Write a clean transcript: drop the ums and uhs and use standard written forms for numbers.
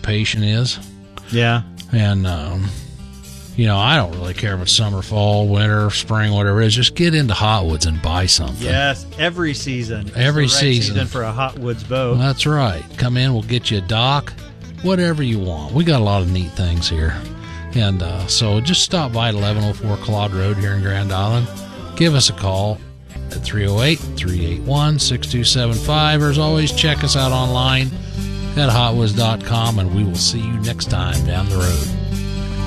occupation is. Yeah. And, I don't really care if it's summer, fall, winter, spring, whatever it is. Just get into Hot Woods and buy something. Yes, every season. Every It's the right season for a Hot Woods boat. That's right. Come in, we'll get you a dock, whatever you want. We got a lot of neat things here. And so just stop by at 1104 Claude Road here in Grand Island. Give us a call at 308-381-6275. Or as always, check us out online at hotwoods.com, and we will see you next time down the road.